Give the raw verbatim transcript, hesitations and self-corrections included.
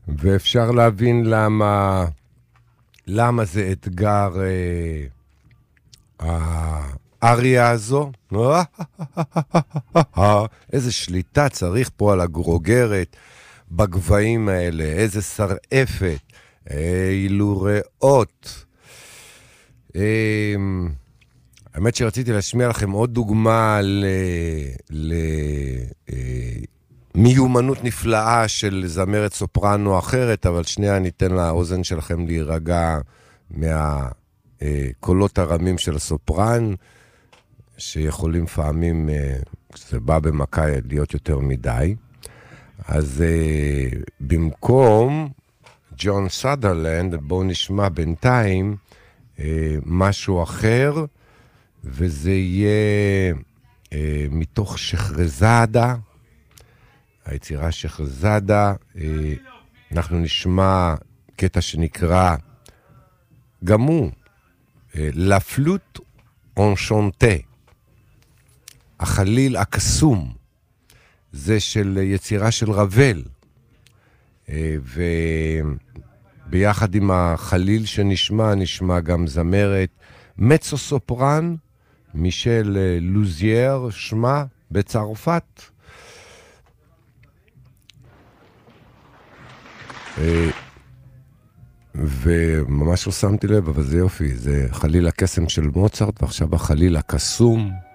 ואפשר להבין למה, למה זה אתגר אה, האריה הזו. איזה שליטה צריך פה על הגרוגרת בגבעים האלה, איזה שרעפת, אילו ריאות. אה, האמת שרציתי להשמיע לכם עוד דוגמה למיומנות נפלאה של זמרת סופרנו אחרת, אבל שנייה ניתן לאוזן שלכם להירגע מהקולות הרמים של הסופרן, שיכולים פעמים, כשזה בא במכה, להיות יותר מדי. אז במקום ג'ון סאדרלנד, בואו נשמע בינתיים משהו אחר, וזה יהיה אה, מתוך שחרזאדה, היצירה שחרזאדה. אה, אנחנו נשמע קטע שנקרא, גם הוא, אה, La Flûte Enchantée, החליל הקסום, זה של יצירה של רבל, אה, וביחד עם החליל שנשמע, נשמע גם זמרת, מצו סופרן, מישל לוזייר, שמה בצרפת. וממש לא שמתי לב, אבל זה יופי, זה חליל הקסם של מוצרט, ועכשיו החליל הקסום.